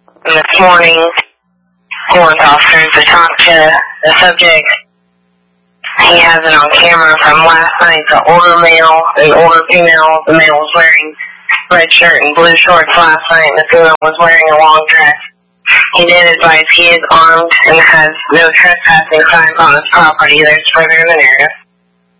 And this morning, warrant officers to talk to the subject. He has it on camera from last night. The older male and older female. The male was wearing red shirt and blue shorts last night, and the female was wearing a long dress. He did advise he is armed and has no trespassing signs on his property. There's further in the narrative.